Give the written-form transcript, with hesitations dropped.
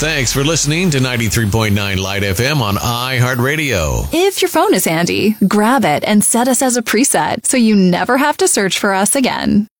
Thanks for listening to 93.9 Light FM on iHeartRadio. If your phone is handy, grab it and set us as a preset so you never have to search for us again.